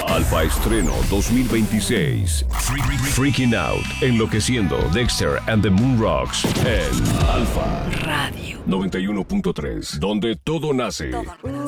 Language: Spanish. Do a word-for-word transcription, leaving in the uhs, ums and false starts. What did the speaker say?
Alfa Estreno dos mil veintiséis. Freaking Out, Enloqueciendo, Dexter and the Moon Rocks en Alfa Radio noventa y uno punto tres, donde todo nace. Todo